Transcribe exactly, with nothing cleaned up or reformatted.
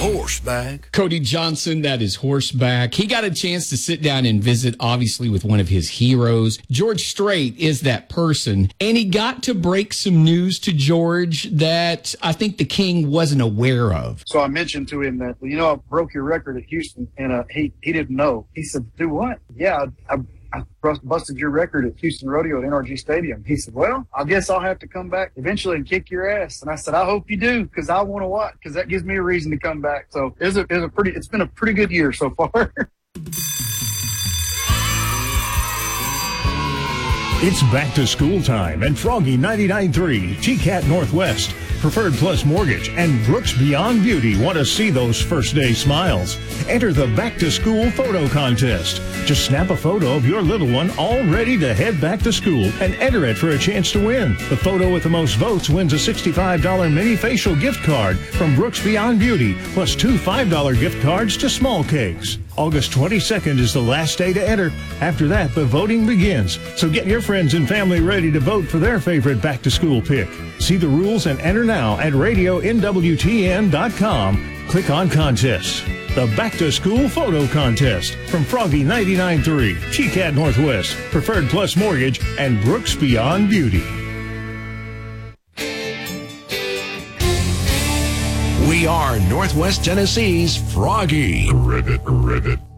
horseback. Cody Johnson, that is horseback. He got a chance to sit down and visit, obviously, with one of his heroes. George Strait is that person. And he got to break some news to George that I think the King wasn't aware of. So I mentioned to him that, you know, I broke your record at Houston, and uh, he, he didn't know. He said, do what? Yeah, I, I I busted your record at Houston Rodeo at N R G Stadium. He said, well, I guess I'll have to come back eventually and kick your ass. And I said, I hope you do, because I want to watch, because that gives me a reason to come back. So it's a, it's a pretty, it's been a pretty good year so far. It's back to school time, and Froggy ninety-nine point three, T C A T Northwest, Preferred Plus Mortgage, and Brooks Beyond Beauty want to see those first day smiles. Enter the Back to School Photo Contest. Just snap a photo of your little one all ready to head back to school and enter it for a chance to win. The photo with the most votes wins a sixty-five dollars mini facial gift card from Brooks Beyond Beauty, plus two five dollars gift cards to Small Cakes. August twenty-second is the last day to enter. After that, the voting begins. So get your friends and family ready to vote for their favorite back-to-school pick. See the rules and enter now at radio N W T N dot com. Click on Contests. The Back-to-School Photo Contest from Froggy ninety-nine point three, T C A T Northwest, Preferred Plus Mortgage, and Brooks Beyond Beauty. We are Northwest Tennessee's Froggy. Ribbit, ribbit.